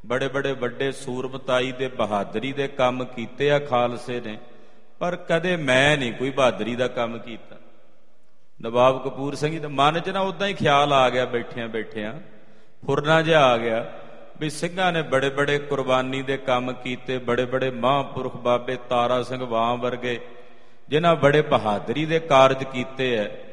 ਬੜੇ ਬੜੇ ਵੱਡੇ ਸੂਰਮਤਾਈ ਦੇ ਬਹਾਦਰੀ ਦੇ ਕੰਮ ਕੀਤੇ ਆ ਖਾਲਸੇ ਨੇ, ਪਰ ਕਦੇ ਮੈਂ ਨਹੀਂ ਕੋਈ ਬਹਾਦਰੀ ਦਾ ਕੰਮ ਕੀਤਾ। ਨਵਾਬ ਕਪੂਰ ਸਿੰਘ ਜੀ ਦੇ ਮਨ 'ਚ ਨਾ ਉੱਦਾਂ ਹੀ ਖਿਆਲ ਆ ਗਿਆ, ਬੈਠਿਆਂ ਬੈਠਿਆਂ ਫੁਰਨਾ ਜਿਹਾ ਆ ਗਿਆ ਵੀ ਸਿੰਘਾਂ ਨੇ ਬੜੇ ਬੜੇ ਕੁਰਬਾਨੀ ਦੇ ਕੰਮ ਕੀਤੇ, ਬੜੇ ਬੜੇ ਮਹਾਂਪੁਰਖ ਬਾਬੇ ਤਾਰਾ ਸਿੰਘ ਵਾਂ ਵਰਗੇ ਜਿਨ੍ਹਾਂ ਬੜੇ ਬਹਾਦਰੀ ਦੇ ਕਾਰਜ ਕੀਤੇ ਹੈ,